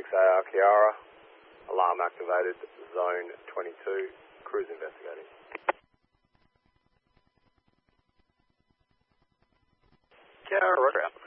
6AR Kiara, alarm activated, zone 22, cruise investigating. Kiara, roger out.